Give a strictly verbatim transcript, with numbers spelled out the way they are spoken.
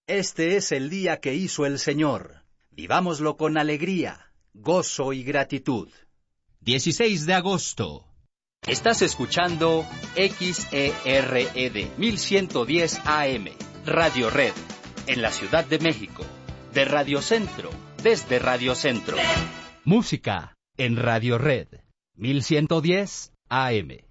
Este es el día que hizo el Señor. Vivámoslo con alegría, gozo y gratitud. dieciséis de agosto. Estás escuchando X E R E D mil ciento diez A M, Radio Red, en la Ciudad de México. De Radio Centro, desde Radio Centro. Música en Radio Red, mil ciento diez A M.